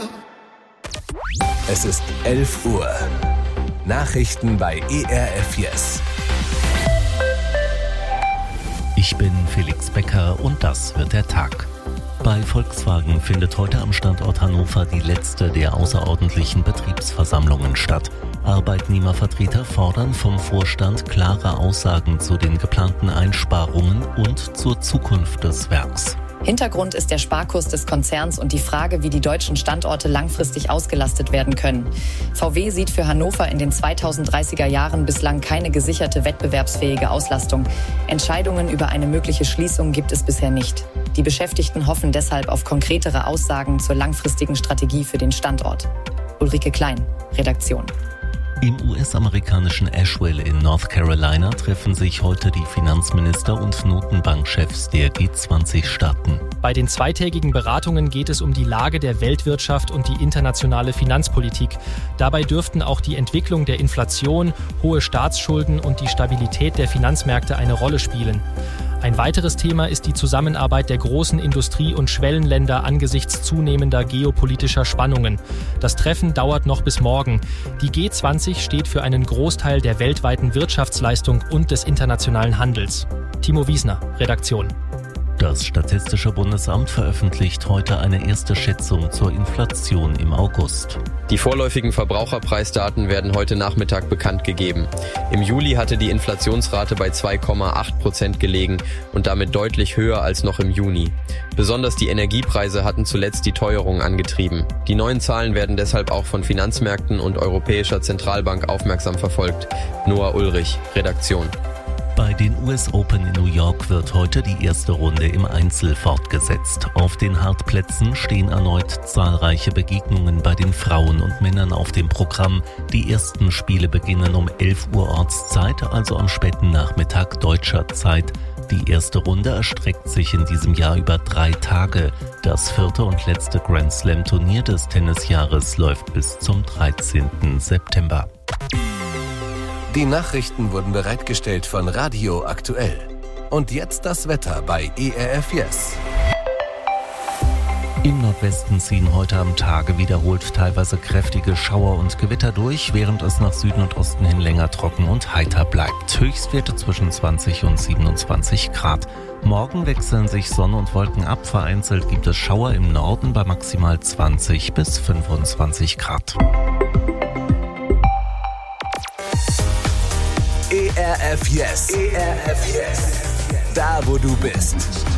Es ist 11 Uhr. Nachrichten bei ERF Yes. Ich bin Felix Becker und das wird der Tag. Bei Volkswagen findet heute am Standort Hannover die letzte der außerordentlichen Betriebsversammlungen statt. Arbeitnehmervertreter fordern vom Vorstand klare Aussagen zu den geplanten Einsparungen und zur Zukunft des Werks. Hintergrund ist der Sparkurs des Konzerns und die Frage, wie die deutschen Standorte langfristig ausgelastet werden können. VW sieht für Hannover in den 2030er Jahren bislang keine gesicherte wettbewerbsfähige Auslastung. Entscheidungen über eine mögliche Schließung gibt es bisher nicht. Die Beschäftigten hoffen deshalb auf konkretere Aussagen zur langfristigen Strategie für den Standort. Ulrike Klein, Redaktion. Im US-amerikanischen Asheville in North Carolina treffen sich heute die Finanzminister und Notenbankchefs der G20-Staaten. Bei den zweitägigen Beratungen geht es um die Lage der Weltwirtschaft und die internationale Finanzpolitik. Dabei dürften auch die Entwicklung der Inflation, hohe Staatsschulden und die Stabilität der Finanzmärkte eine Rolle spielen. Ein weiteres Thema ist die Zusammenarbeit der großen Industrie- und Schwellenländer angesichts zunehmender geopolitischer Spannungen. Das Treffen dauert noch bis morgen. Die G20 steht für einen Großteil der weltweiten Wirtschaftsleistung und des internationalen Handels. Timo Wiesner, Redaktion. Das Statistische Bundesamt veröffentlicht heute eine erste Schätzung zur Inflation im August. Die vorläufigen Verbraucherpreisdaten werden heute Nachmittag bekannt gegeben. Im Juli hatte die Inflationsrate bei 2,8% gelegen und damit deutlich höher als noch im Juni. Besonders die Energiepreise hatten zuletzt die Teuerung angetrieben. Die neuen Zahlen werden deshalb auch von Finanzmärkten und Europäischer Zentralbank aufmerksam verfolgt. Noah Ulrich, Redaktion. Bei den US Open in New York wird heute die erste Runde im Einzel fortgesetzt. Auf den Hartplätzen stehen erneut zahlreiche Begegnungen bei den Frauen und Männern auf dem Programm. Die ersten Spiele beginnen um 11 Uhr Ortszeit, also am späten Nachmittag deutscher Zeit. Die erste Runde erstreckt sich in diesem Jahr über 3 Tage. Das 4. und letzte Grand Slam Turnier des Tennisjahres läuft bis zum 13. September. Die Nachrichten wurden bereitgestellt von Radio Aktuell. Und jetzt das Wetter bei ERF Yes. Im Nordwesten ziehen heute am Tage wiederholt teilweise kräftige Schauer und Gewitter durch, während es nach Süden und Osten hin länger trocken und heiter bleibt. Höchstwerte zwischen 20 und 27 Grad. Morgen wechseln sich Sonne und Wolken ab. Vereinzelt gibt es Schauer im Norden bei maximal 20 bis 25 Grad. ERF Yes. ERF Yes. Da, wo du bist.